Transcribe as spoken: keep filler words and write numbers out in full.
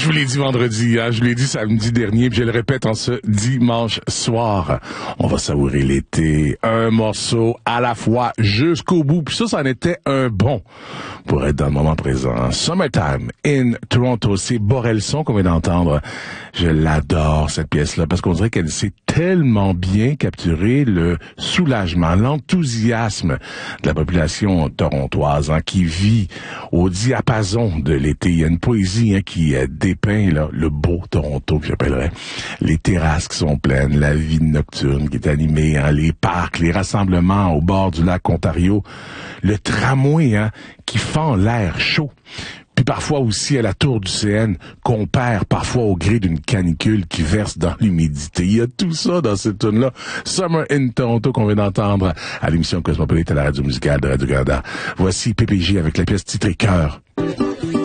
Je vous l'ai dit vendredi, hein, je vous l'ai dit samedi dernier, puis je le répète en ce dimanche soir. On va savourer l'été, un morceau à la fois jusqu'au bout. Puis ça, ça en était un bon pour être dans le moment présent. Summertime in Toronto, c'est Borelson qu'on vient d'entendre. Je l'adore, cette pièce-là, parce qu'on dirait qu'elle sait tellement bien capturer le soulagement, l'enthousiasme de la population torontoise, hein, qui vit au diapason de l'été. Il y a une poésie hein, qui euh, dépeint là, le beau Toronto, que j'appellerais. Les terrasses qui sont pleines, la vie nocturne qui est animée, hein, les parcs, les rassemblements au bord du lac Ontario, le tramway hein, qui fend l'air chaud. Puis parfois aussi à la tour du C N, qu'on perd parfois au gré d'une canicule qui verse dans l'humidité. Il y a tout ça dans cette tune-là. Summer in Toronto qu'on vient d'entendre à l'émission Cosmopolite à la radio musicale de Radio-Canada. Voici P P J avec la pièce titrée Cœur.